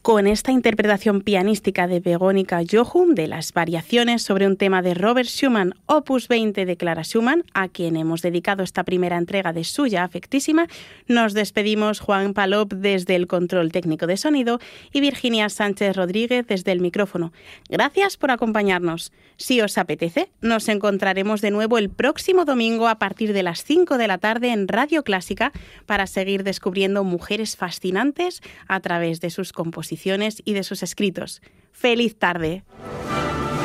con esta interpretación pianística de Veronika Jochum de las variaciones sobre un tema de Robert Schumann, opus 20 de Clara Schumann, a quien hemos dedicado esta primera entrega de Suya Afectísima, nos despedimos Juan Palop desde el control técnico de sonido y Virginia Sánchez Rodríguez desde el micrófono. Gracias por acompañarnos. Si os apetece, nos encontraremos de nuevo el próximo domingo a partir de las 5 de la tarde en Radio Clásica para seguir descubriendo mujeres fascinantes a través de sus composiciones y de sus escritos. ¡Feliz tarde!